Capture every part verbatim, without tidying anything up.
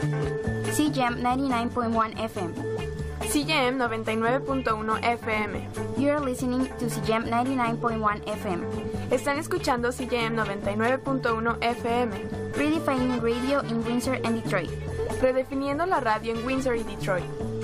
C J M ninety-nine point one F M. C J M noventa y nueve punto uno F M. You're listening to C J M ninety-nine point one F M. Están escuchando C J M noventa y nueve punto uno F M. Redefining radio in Windsor and Detroit. Redefiniendo la radio en Windsor y Detroit.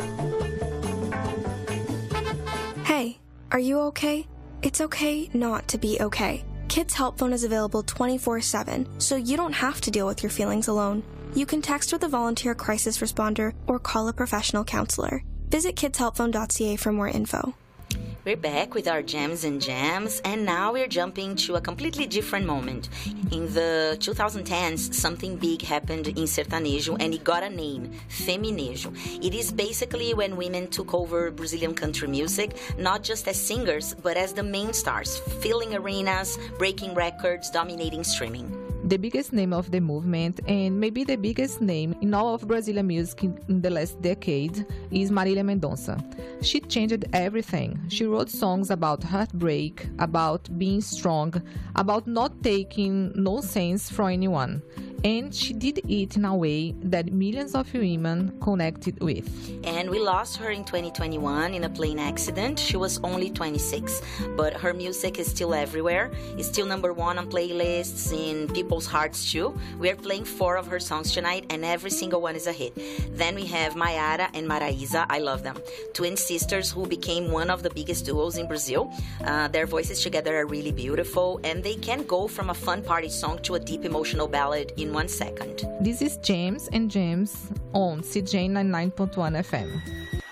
Hey, are you okay? It's okay not to be okay. Kids Help Phone is available twenty-four seven, so you don't have to deal with your feelings alone. You can text with a volunteer crisis responder or call a professional counselor. Visit kids help phone dot c a for more info. We're back with our gems and jams, and now we're jumping to a completely different moment. In the twenty tens, something big happened in sertanejo, and it got a name, Feminejo. It is basically when women took over Brazilian country music, not just as singers, but as the main stars, filling arenas, breaking records, dominating streaming. The biggest name of the movement, and maybe the biggest name in all of Brazilian music in the last decade, is Marília Mendonça. She changed everything. She wrote songs about heartbreak, about being strong, about not taking nonsense from anyone. And she did it in a way that millions of women connected with. And we lost her in twenty twenty-one in a plane accident. She was only twenty-six, but her music is still everywhere. It's still number one on playlists, in people's hearts too. We are playing four of her songs tonight, and every single one is a hit. Then we have Maiara and Maraísa. I love them. Twin sisters who became one of the biggest duos in Brazil. Uh, their voices together are really beautiful, and they can go from a fun party song to a deep emotional ballad in one second. This is James and James on C J M ninety-nine point one F M.